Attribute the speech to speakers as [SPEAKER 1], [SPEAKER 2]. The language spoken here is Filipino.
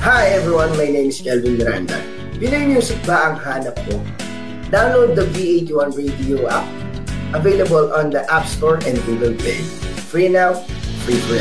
[SPEAKER 1] Hi everyone, my name is Kelvin Miranda. Pinoy Music ba ang hanap mo? Download the V81 Radio app, available on the App Store and Google Play. Free now, free forever.